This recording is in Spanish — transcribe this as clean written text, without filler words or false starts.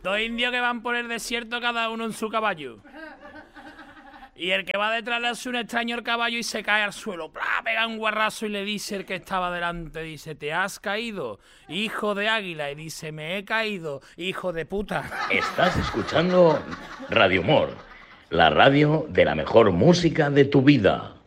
Dos indios que van por el desierto cada uno en su caballo. Y el que va detrás le hace un extraño al caballo y se cae al suelo. ¡Plah! Pega un guarrazo y le dice el que estaba delante, dice, ¿te has caído, hijo de águila? Y dice, me he caído, hijo de puta. Estás escuchando Radio Humor, la radio de la mejor música de tu vida.